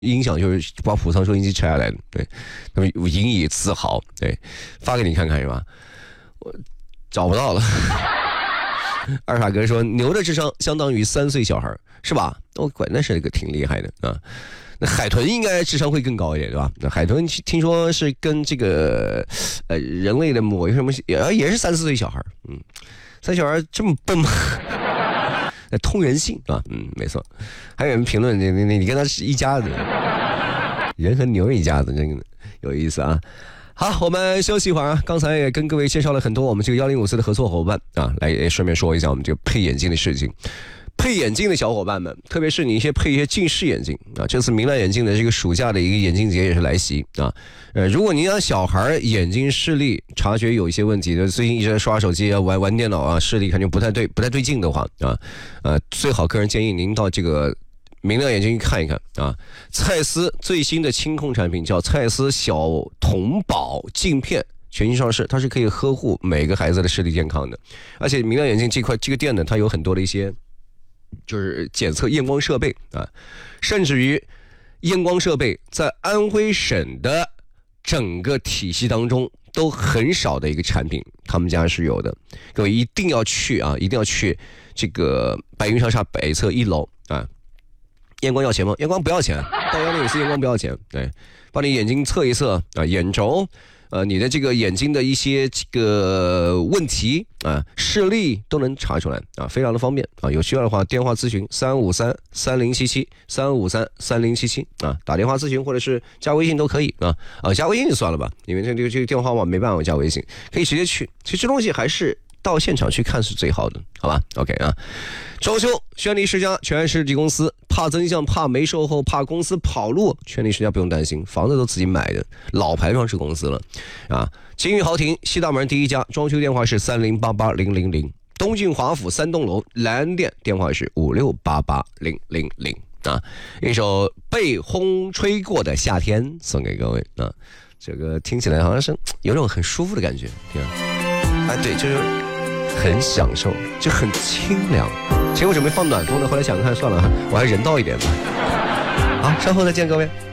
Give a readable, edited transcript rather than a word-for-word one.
音响就是把普桑收音机拆下来的，对，他们引以自豪，对，发给你看看是吧？我找不到了。二傻哥说牛的智商相当于3岁小孩是吧？我管那是一个挺厉害的啊。那海豚应该智商会更高一点对吧？那海豚听说是跟这个人类的某一什么也是3、4岁小孩，3小孩这么笨吗？通人性啊，没错。还有人评论你跟他是一家子，人和牛一家子，真的有意思啊。好，我们休息一会儿啊。刚才也跟各位介绍了很多我们这个1054的合作伙伴啊，来顺便说一下我们这个配眼镜的事情。配眼镜的小伙伴们，特别是你配一些近视眼镜啊，这次明亮眼镜的这个暑假的一个眼镜节也是来袭啊。如果您让小孩眼睛视力察觉有一些问题的，最近一直在刷手机啊、玩电脑啊，视力感觉不太对劲的话最好个人建议您到这个明亮眼镜看一看啊。蔡司最新的清控产品叫蔡司小童宝镜片。全新上市，它是可以呵护每个孩子的视力健康的，而且明亮眼镜这个店呢，它有很多的一些就是检测验光设备啊，甚至于验光设备在安徽省的整个体系当中都很少的一个产品，他们家是有的。各位一定要去啊，一定要去这个白云长沙北侧1楼啊。验光要钱吗？验光不要钱，到104验光不要钱，对，帮你眼睛测一测啊，眼轴。你的这个眼睛的一些这个问题啊，视力都能查出来啊，非常的方便啊。有需要的话，电话咨询353-3077，353-3077啊，打电话咨询或者是加微信都可以啊。加微信就算了吧，因为这个电话号码没办法加微信，可以直接去。其实这东西还是到现场去看是最好的，好吧 ？OK 啊。装修轩尼诗家全世纪公司，怕增项，怕没售后，怕公司跑路，轩尼诗家不用担心，房子都自己买的，老牌装饰公司了啊。金域豪庭西大门第一家，装修电话是3088000，东晋华府3栋楼蓝店电话是5688000啊。一首被风吹过的夏天送给各位啊，这个听起来好像是有种很舒服的感觉，对，就是很享受，就很清凉。其实我准备放暖风的，后来想看算了，我还人道一点吧。好，稍后再见各位。